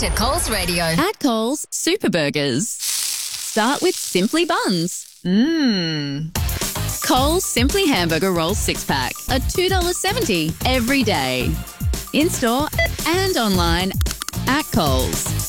to Coles Radio. At Coles, Super Burgers. Start with Simply Buns. Coles Simply Hamburger Rolls 6-pack are $2.70 every day. In-store and online at Coles.